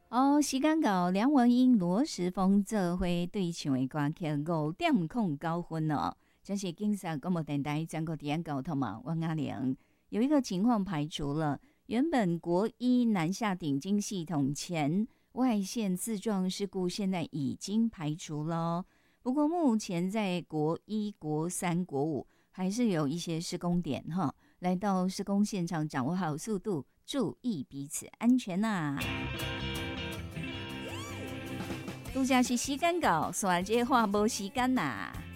哦，时间到，梁文音、罗时丰做伙对唱的歌曲5:09哦，这是警察广播电台全国第一交通嘛，王阿玲有一个情况排除了，原本国一南下顶晶系统前外线自撞事故，现在已经排除了哦。不过目前在国一、国三、国五还是有一些施工点哈，来到施工现场掌握好速度，注意彼此安全呐。拄则是时间到，煞这话无时间呐。